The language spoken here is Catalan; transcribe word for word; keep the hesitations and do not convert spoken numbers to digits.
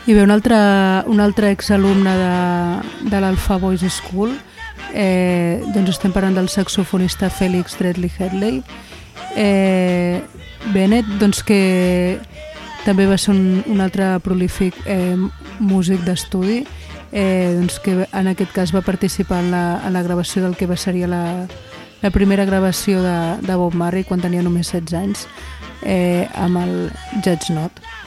Hi ve un altre, un altre exalumne de, de l'Alpha Boys School, eh, doncs estem parlant del saxofonista Felix Dredley Headley. Eh, Bennett, doncs que també va ser un, un altre prolífic eh, músic d'estudi, eh, doncs que en aquest cas va participar en la, en la gravació del que va seria la, la primera gravació de, de Bob Marley quan tenia només setze anys, eh, amb el Judge Not.